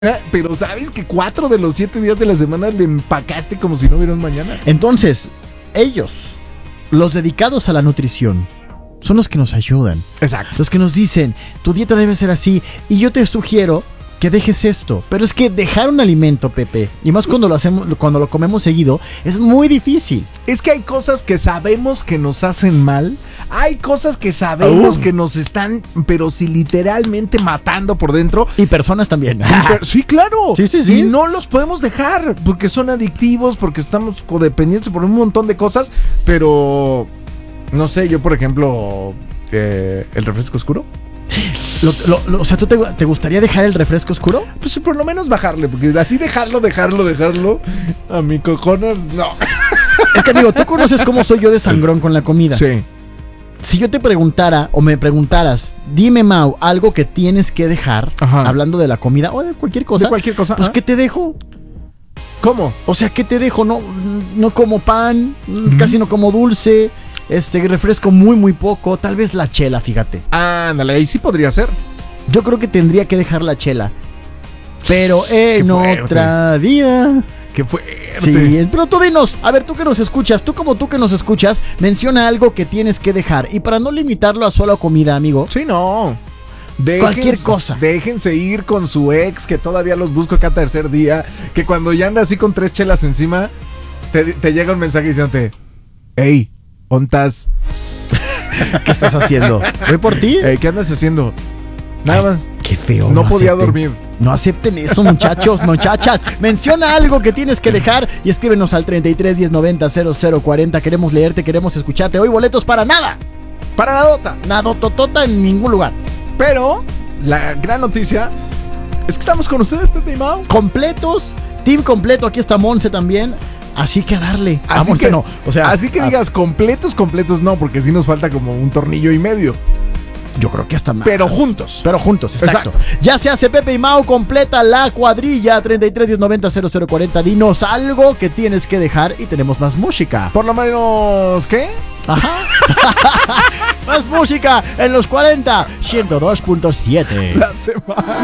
Pero sabes que 4 de los 7 días de la semana le empacaste como si no hubiera un mañana. Entonces, ellos, los dedicados a la nutrición, son los que nos ayudan. Exacto. Los que nos dicen, tu dieta debe ser así. Y yo te sugiero que dejes esto. Pero es que dejar un alimento, Pepe, y más cuando lo comemos seguido, es muy difícil. Es que hay cosas que sabemos que nos hacen mal. Hay cosas que sabemos que nos están, pero si literalmente matando por dentro. Y personas también. Sí, claro. Sí. Y no los podemos dejar porque son adictivos, porque estamos codependientes por un montón de cosas. Pero, no sé, yo por ejemplo, el refresco oscuro. O sea, ¿tú te gustaría dejar el refresco oscuro? Pues por lo menos bajarle, porque así dejarlo, a mi cojona, pues, no. Es que, amigo, tú conoces cómo soy yo de sangrón con la comida. Sí. Si yo te preguntara o me preguntaras, dime, Mau, algo que tienes que dejar, Ajá, hablando de la comida o de cualquier cosa. de cualquier cosa. Pues, ¿qué te dejo? ¿Cómo? O sea, ¿qué te dejo? No como pan, casi no como dulce, refresco muy poco, tal vez la chela, fíjate. Ándale, ahí sí podría ser. Yo creo que tendría que dejar la chela, pero en otra vida. ¡Qué fuerte! Sí, pero tú dinos, a ver, tú que nos escuchas, tú que nos escuchas, menciona algo que tienes que dejar. Y para no limitarlo a solo comida, amigo. Sí, no. Cualquier cosa. Déjense ir con su ex, que todavía los busco cada tercer día. Que cuando ya anda así con 3 chelas encima, te llega un mensaje diciéndote: ¡Ey! ¿Ontas? ¿Qué estás haciendo? ¿Voy por ti? ¿Qué andas haciendo? Nada más. Qué feo. No podía dormir. No acepten eso, muchachos, muchachas. Menciona algo que tienes que dejar y escríbenos al 33 10 90 0040. Queremos leerte, queremos escucharte. Hoy boletos para nada. Para nadota. Nadototota en ningún lugar. Pero la gran noticia es que estamos con ustedes, Pepe y Mau. Completos, team completo. Aquí está Monse también. Así que a darle. Así Monse que no. O sea, así que digas completos no, porque sí nos falta como un tornillo y medio. Yo creo que hasta más. Pero juntos, exacto. Ya se hace Pepe y Mau, completa la cuadrilla. 33 10 90 0040. Dinos algo que tienes que dejar y tenemos más música. Por lo menos, ¿qué? Ajá. Más música en los 40. 102.7. La semana.